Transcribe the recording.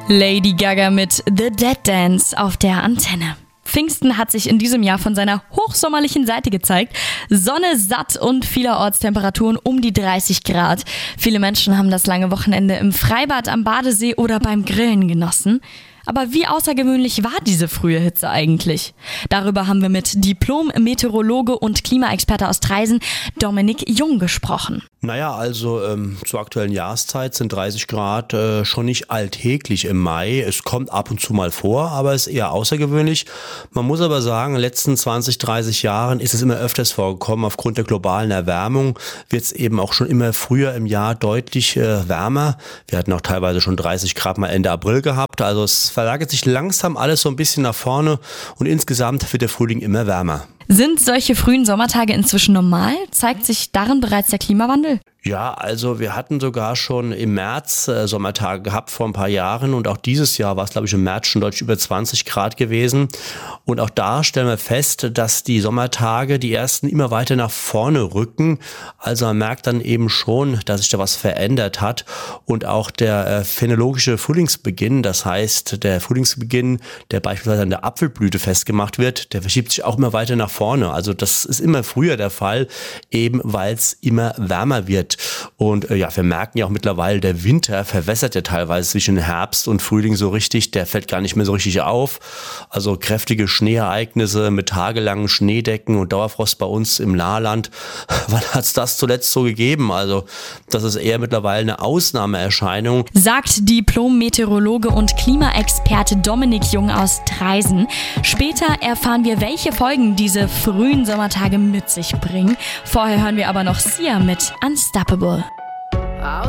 Lady Gaga mit The Dead Dance auf der Antenne. Pfingsten hat sich in diesem Jahr von seiner hochsommerlichen Seite gezeigt. Sonne, satt und vielerorts Temperaturen um die 30 Grad. Viele Menschen haben das lange Wochenende im Freibad, am Badesee oder beim Grillen genossen. Aber wie außergewöhnlich war diese frühe Hitze eigentlich? Darüber haben wir mit Diplom-Meteorologe und Klimaexperte aus Traisen, Dominik Jung, gesprochen. Naja, also zur aktuellen Jahreszeit sind 30 Grad schon nicht alltäglich im Mai. Es kommt ab und zu mal vor, aber es ist eher außergewöhnlich. Man muss aber sagen, in den letzten 20, 30 Jahren ist es immer öfters vorgekommen. Aufgrund der globalen Erwärmung wird es eben auch schon immer früher im Jahr deutlich wärmer. Wir hatten auch teilweise schon 30 Grad mal Ende April gehabt. Also es verlagert sich langsam alles so ein bisschen nach vorne und insgesamt wird der Frühling immer wärmer. Sind solche frühen Sommertage inzwischen normal? Zeigt sich darin bereits der Klimawandel? Ja, also wir hatten sogar schon im März Sommertage gehabt vor ein paar Jahren und auch dieses Jahr war es, glaube ich, im März schon deutlich über 20 Grad gewesen. Und auch da stellen wir fest, dass die Sommertage, die ersten, immer weiter nach vorne rücken. Also man merkt dann eben schon, dass sich da was verändert hat. Und auch der phänologische Frühlingsbeginn, das heißt der Frühlingsbeginn, der beispielsweise an der Apfelblüte festgemacht wird, der verschiebt sich auch immer weiter nach vorne. Also das ist immer früher der Fall, eben weil es immer wärmer wird. Und ja, wir merken ja auch mittlerweile, der Winter verwässert ja teilweise zwischen Herbst und Frühling so richtig, der fällt gar nicht mehr so richtig auf. Also kräftige Schneeereignisse mit tagelangen Schneedecken und Dauerfrost bei uns im Naheland. Wann hat es das zuletzt so gegeben? Also das ist eher mittlerweile eine Ausnahmeerscheinung. Sagt Diplom-Meteorologe und Klimaexperte Dominik Jung aus Traisen. Später erfahren wir, welche Folgen diese frühen Sommertage mit sich bringen. Vorher hören wir aber noch Sia mit Unstoppable.